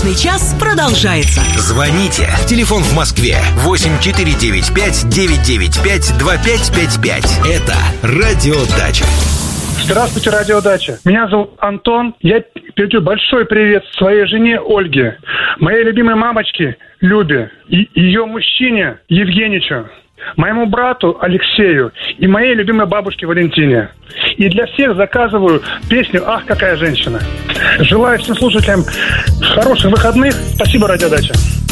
Личный час продолжается. Звоните. Телефон в Москве 8495-995-2555. Это Радиодача. Здравствуйте, Радиодача. Меня зовут Антон. Я передаю большой привет своей жене Ольге, моей любимой мамочке Любе и ее мужчине Евгеничу, моему брату Алексею и моей любимой бабушке Валентине. И для всех заказываю песню «Ах, какая женщина». Желаю всем слушателям хороших выходных. Спасибо, Радиодача.